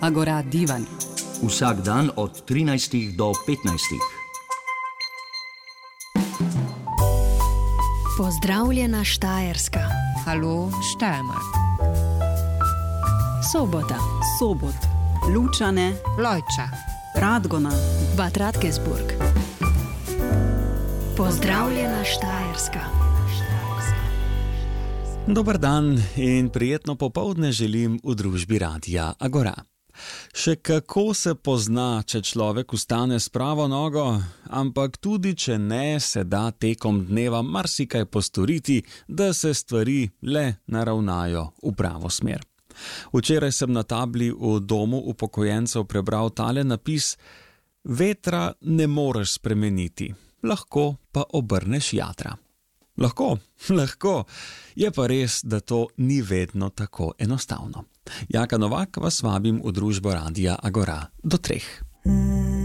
Agora divan. Vsak dan od 13 do 15. Pozdravljena Štajerska. Halo Steiermark. Sobota. Sobot. Lučane. Lojča. Radgona. Bad Radkersburg. Pozdravljena Štajerska. Dober dan in prijetno popoldne želim v družbi Radia Agora. Še kako se pozna, če človek vstane s pravo nogo, ampak tudi če ne, se da tekom dneva marsikaj postoriti, da se stvari le naravnajo v pravo smer. Včeraj sem na tabli v domu upokojencev prebral tale napis: vetra ne moreš spremeniti, lahko pa obrneš jatra. Lahko. Je pa res, da to ni vedno tako enostavno. Jaka Novak vas vabim v družbo Radia Agora do 3.